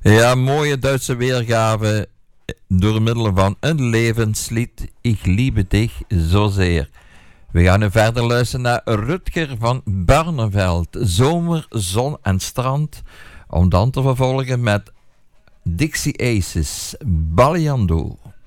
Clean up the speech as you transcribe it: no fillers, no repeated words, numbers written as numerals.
Ja, mooie Duitse weergave door middel van een levenslied. Ik liebe dich zozeer. We gaan nu verder luisteren naar Rutger van Barneveld. Zomer, zon en strand. Om dan te vervolgen met Dixie Aces, Baliando.